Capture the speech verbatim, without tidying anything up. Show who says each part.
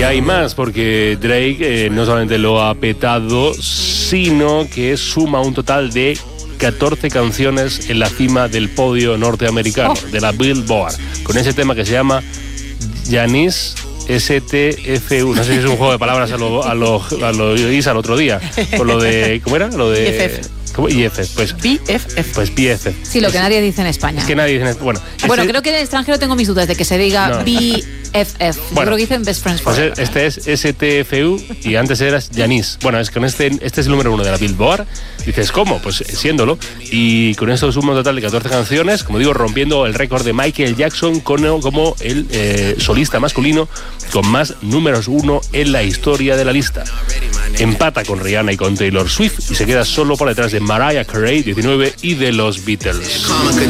Speaker 1: Y hay más, porque Drake eh, no solamente lo ha petado, sino que suma un total de catorce canciones en la cima del podio norteamericano, oh. de la Billboard, con ese tema que se llama Janice S T F U. No sé si es un juego de palabras a lo, a lo, a lo Isa el otro día, con lo de, ¿cómo era? Lo de...
Speaker 2: I F F.
Speaker 1: ¿Cómo? I F F, pues.
Speaker 2: B F F.
Speaker 1: Pues B F F.
Speaker 3: Sí, lo que nadie dice en España.
Speaker 1: Es que nadie dice en Bueno,
Speaker 3: bueno
Speaker 1: este,
Speaker 3: creo que en el extranjero tengo mis dudas de que se diga no. B F F. Yo
Speaker 1: bueno,
Speaker 3: creo que dicen Best Friends Forever.
Speaker 1: Pues este es S T F U y antes eras Janice. Bueno, es con este, este es el número uno de la Billboard. Dices, ¿cómo? Pues siéndolo. Y con esto suma un total de catorce canciones, como digo, rompiendo el récord de Michael Jackson como, como el eh, solista masculino con más números uno en la historia de la lista. Empata con Rihanna y con Taylor Swift y se queda solo por detrás de Mariah Carey, diecinueve, y de los Beatles.